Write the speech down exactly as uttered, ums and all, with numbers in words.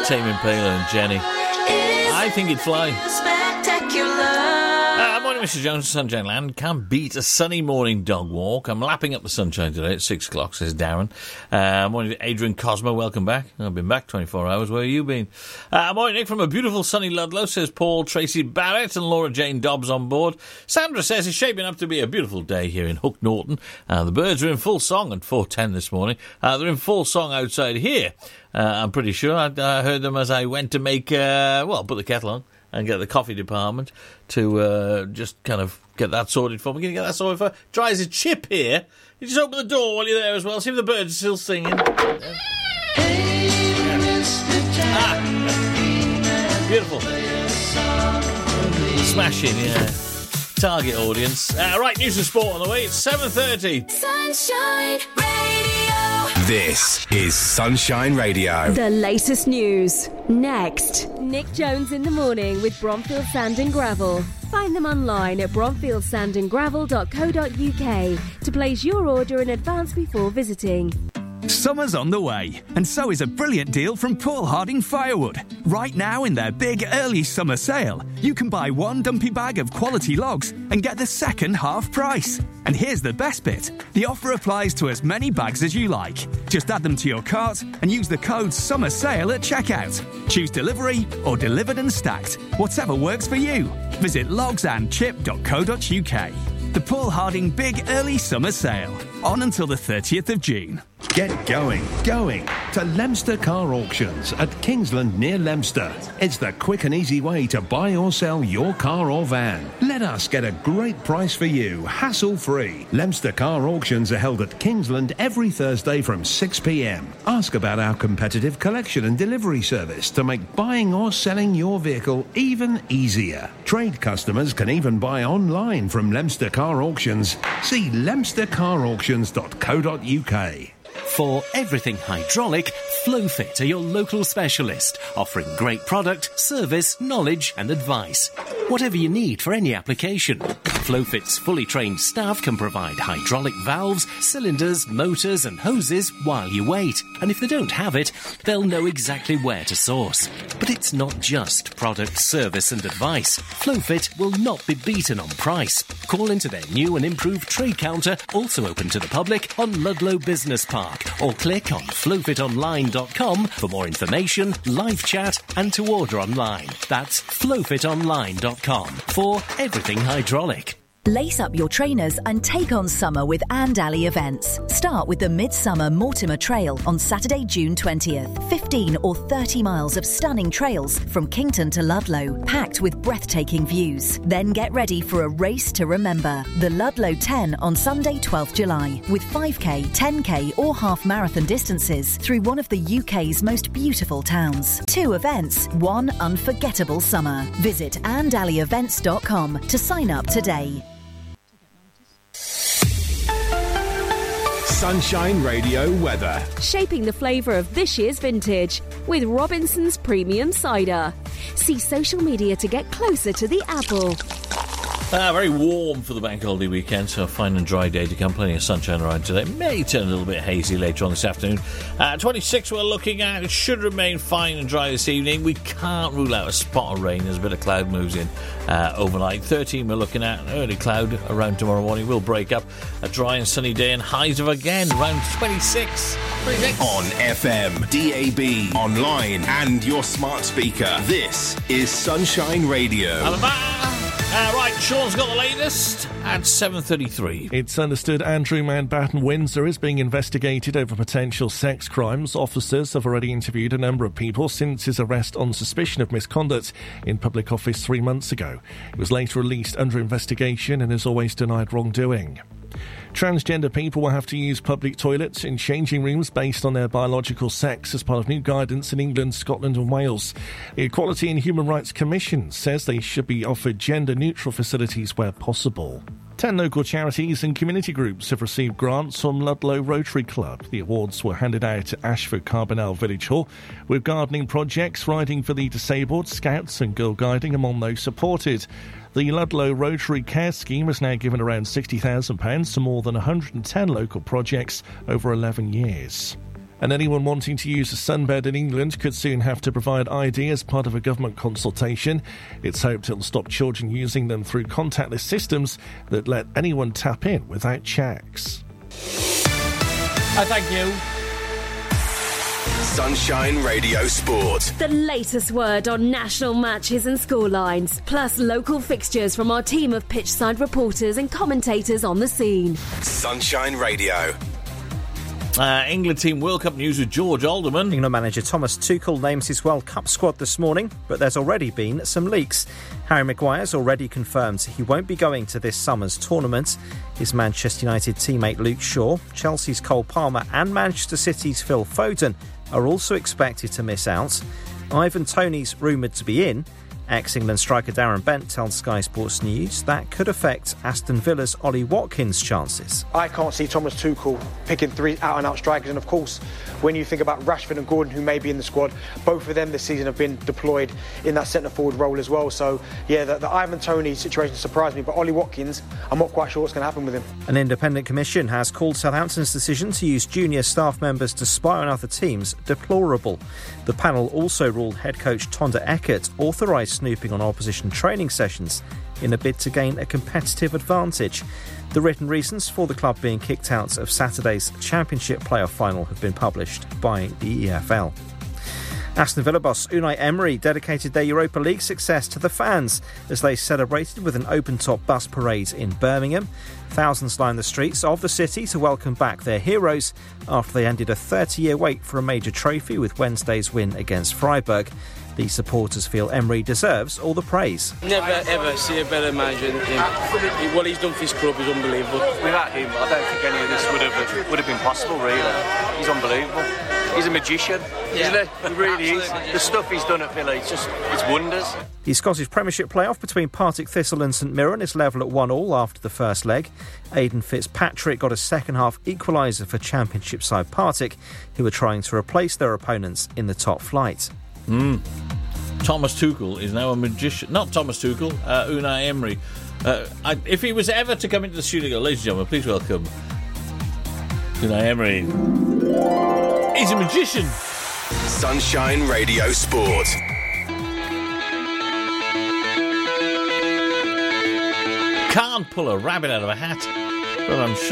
Tame Impala and Jenny. I think it'd fly. Uh, morning, Mister Jones, Sunshine Land. Can't beat a sunny morning dog walk. I'm lapping up the sunshine today at six o'clock, says Darren. Uh, morning, Adrian Cosmo, welcome back. I've been back twenty-four hours. Where have you been? Uh, morning, Nick, from a beautiful sunny Ludlow, says Paul Tracy Barrett and Laura Jane Dobbs on board. Sandra says it's shaping up to be a beautiful day here in Hook Norton. Uh, the birds are in full song at four ten this morning. Uh, they're in full song outside here. Uh, I'm pretty sure I, I heard them as I went to make, uh, well, put the kettle on and get the coffee department to uh, just kind of get that sorted for me. Can you get that sorted for? Dry as a chip here. You just open the door while you're there as well. See if the birds are still singing. Ah, beautiful. Smashing, yeah. Target audience. Uh, right, news and sport on the way. It's seven thirty. Sunshine Radio. This is Sunshine Radio. The latest news. Next. Nick Jones in the morning with Bromfield Sand and Gravel. Find them online at bromfield sand and gravel dot co dot uk to place your order in advance before visiting. Summer's on the way, and so is a brilliant deal from Paul Harding Firewood. Right now in their big early summer sale, you can buy one dumpy bag of quality logs and get the second half price. And here's the best bit. The offer applies to as many bags as you like. Just add them to your cart and use the code Summer Sale at checkout. Choose delivery or delivered and stacked, whatever works for you. Visit logs and chip dot co dot uk. The Paul Harding Big Early Summer Sale, on until the thirtieth of June. Get going, going to Leominster Car Auctions at Kingsland near Leominster. It's the quick and easy way to buy or sell your car or van. Let us get a great price for you, hassle-free. Leominster Car Auctions are held at Kingsland every Thursday from six p m. Ask about our competitive collection and delivery service to make buying or selling your vehicle even easier. Trade customers can even buy online from Leominster Car Auctions. See leominster car auctions dot co dot uk. For everything hydraulic, Flowfit are your local specialist, offering great product, service, knowledge and advice. Whatever you need for any application, Flowfit's fully trained staff can provide hydraulic valves, cylinders, motors and hoses while you wait. And if they don't have it, they'll know exactly where to source. But it's not just product, service and advice. Flowfit will not be beaten on price. Call into their new and improved trade counter, also open to the public, on Ludlow Business Park, or click on flowfit online dot com for more information, live chat and to order online. That's flowfit online dot com for everything hydraulic. Lace up your trainers and take on summer with Andally events. Start with the Midsummer Mortimer Trail on Saturday, June twentieth. fifteen or thirty miles of stunning trails from Kington to Ludlow, packed with breathtaking views. Then get ready for a race to remember. The Ludlow ten on Sunday, twelfth July, with five k, ten k or half marathon distances through one of the U K's most beautiful towns. Two events, one unforgettable summer. Visit andally events dot com to sign up today. Sunshine Radio weather. Shaping the flavour of this year's vintage with Robinson's Premium Cider. See social media to get closer to the apple. Ah, very warm for the bank holiday weekend, so a fine and dry day to come. Plenty of sunshine around today. May turn a little bit hazy later on this afternoon. Uh, twenty-six we're looking at. It should remain fine and dry this evening. We can't rule out a spot of rain as a bit of cloud moves in uh, overnight. thirteen we're looking at. Early cloud around tomorrow morning. Will break up. A dry and sunny day and highs of again around twenty-six. twenty-six. On F M, D A B, online and your smart speaker. This is Sunshine Radio. Uh, right, Sean's got the latest at seven thirty-three. It's understood Andrew Mountbatten Windsor is being investigated over potential sex crimes. Officers have already interviewed a number of people since his arrest on suspicion of misconduct in public office three months ago. He was later released under investigation and has always denied wrongdoing. Transgender people will have to use public toilets in changing rooms based on their biological sex as part of new guidance in England, Scotland and Wales. The Equality and Human Rights Commission says they should be offered gender-neutral facilities where possible. Ten local charities and community groups have received grants from Ludlow Rotary Club. The awards were handed out at Ashford Carbonell Village Hall, with gardening projects, riding for the disabled, scouts and girl guiding among those supported. The Ludlow Rotary Care Scheme has now given around sixty thousand pounds to more than one hundred ten local projects over eleven years. And anyone wanting to use a sunbed in England could soon have to provide I D as part of a government consultation. It's hoped it'll stop children using them through contactless systems that let anyone tap in without checks. I thank you. Sunshine Radio Sport. The latest word on national matches and scorelines, plus local fixtures from our team of pitchside reporters and commentators on the scene. Sunshine Radio. Uh, England team World Cup news with George Alderman. England manager Thomas Tuchel names his World Cup squad this morning, but there's already been some leaks. Harry Maguire's already confirmed he won't be going to this summer's tournament. His Manchester United teammate Luke Shaw, Chelsea's Cole Palmer and Manchester City's Phil Foden are also expected to miss out. Ivan Toney's rumoured to be in. Ex-England striker Darren Bent tells Sky Sports News that could affect Aston Villa's Ollie Watkins' chances. I can't see Thomas Tuchel picking three out-and-out strikers, and of course, when you think about Rashford and Gordon, who may be in the squad, both of them this season have been deployed in that centre-forward role as well. So, yeah, the, the Ivan Toney situation surprised me, but Ollie Watkins, I'm not quite sure what's going to happen with him. An independent commission has called Southampton's decision to use junior staff members to spy on other teams deplorable. The panel also ruled head coach Tonda Eckert authorised snooping on opposition training sessions in a bid to gain a competitive advantage. The written reasons for the club being kicked out of Saturday's Championship playoff final have been published by the E F L. Aston Villa boss Unai Emery dedicated their Europa League success to the fans as they celebrated with an open-top bus parade in Birmingham. Thousands lined the streets of the city to welcome back their heroes after they ended a thirty-year wait for a major trophy with Wednesday's win against Freiburg. The supporters feel Emery deserves all the praise. Never ever see a better manager than him. What he's done for his club is unbelievable. Without him, I don't think any of this would have would have been possible, really. He's unbelievable. He's a magician, Yeah. isn't he? He really is. The stuff he's done at Villa, it's just, it's wonders. The Scottish Premiership playoff between Partick Thistle and St Mirren is level at one all after the first leg. Aidan Fitzpatrick got a second-half equaliser for Championship side Partick, who are trying to replace their opponents in the top flight. Mm. Thomas Tuchel is now a magician. Not Thomas Tuchel, uh, Unai Emery. Uh, I, if he was ever to come into the studio, ladies and gentlemen, please welcome Unai Emery. He's a magician. Sunshine Radio Sport. Can't pull a rabbit out of a hat, but I'm sure